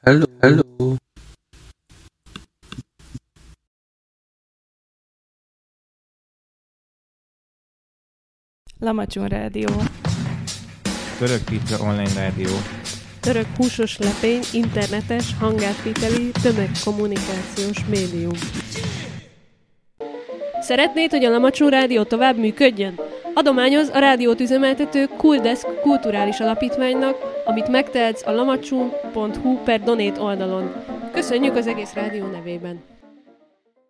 Hello, hello. Lamacson Rádió. Török Pizza Online Rádió. Török húsos lepény, internetes, hangátviteli, tömegkommunikációs médium. Szeretnéd, hogy a Lamacson Rádió tovább működjön? Adományoz a rádiót üzemeltető Cooldesk kulturális alapítványnak, amit megtehetsz a lamacson.hu/donate oldalon. Köszönjük az egész rádió nevében!